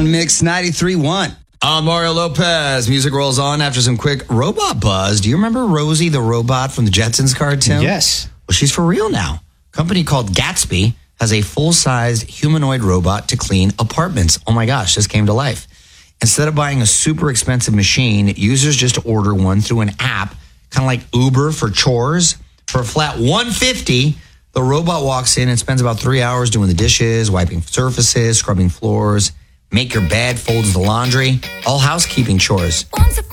Mix 93.1. I'm Mario Lopez. Music rolls on after some quick robot buzz. Do you remember Rosie the robot from the Jetsons cartoon? Yes. Well, she's for real now. A company called Gatsby has a full-sized humanoid robot to clean apartments. Oh my gosh, this came to life. Instead of buying a super expensive machine, users just order one through an app, kind of like Uber for chores. For a flat $150, the robot walks in and spends about 3 hours doing the dishes, wiping surfaces, scrubbing floors, make your bed, folds the laundry, all housekeeping chores.